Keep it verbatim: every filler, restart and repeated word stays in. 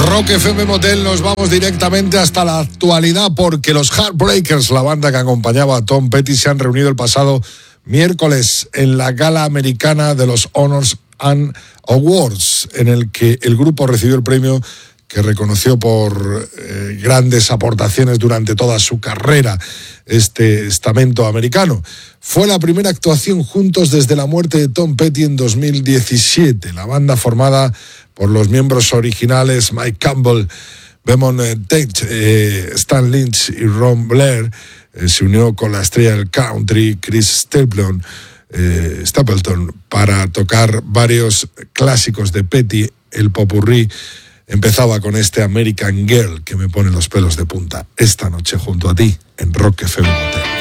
Rock F M Motel, nos vamos directamente hasta la actualidad porque los Heartbreakers, la banda que acompañaba a Tom Petty, se han reunido el pasado miércoles en la gala americana de los Honors and Awards, en el que el grupo recibió el premio que reconoció por eh, grandes aportaciones durante toda su carrera este estamento americano. Fue la primera actuación juntos desde la muerte de Tom Petty en dos mil diecisiete. La banda, formada por los miembros originales Mike Campbell, Beamon Tate, eh, Stan Lynch y Ron Blair, eh, se unió con la estrella del country Chris Stapleton, eh, Stapleton para tocar varios clásicos de Petty. El popurrí empezaba con este American Girl que me pone los pelos de punta esta noche junto a ti en Rock F M Motel.